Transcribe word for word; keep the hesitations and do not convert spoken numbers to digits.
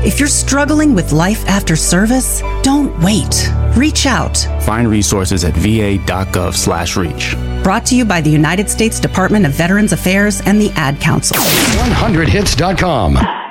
If you're struggling with life after service, don't wait. Reach out. Find resources at va.gov slash reach. Brought to you by the United States Department of Veterans Affairs and the Ad Council. one hundred hits dot com.